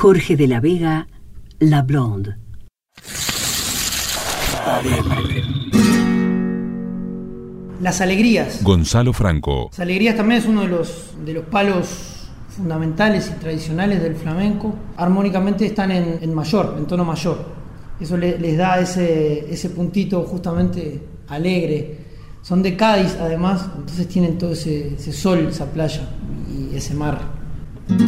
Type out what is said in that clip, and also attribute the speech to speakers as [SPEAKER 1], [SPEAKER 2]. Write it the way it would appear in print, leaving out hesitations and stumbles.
[SPEAKER 1] Jorge de la Vega, La Blonde.
[SPEAKER 2] Las alegrías.
[SPEAKER 3] Gonzalo Franco.
[SPEAKER 2] Las alegrías también es uno de los palos fundamentales y tradicionales del flamenco. Armónicamente están en mayor, en tono mayor. Eso les da ese puntito justamente alegre. Son de Cádiz además, entonces tienen todo ese sol, esa playa y ese mar.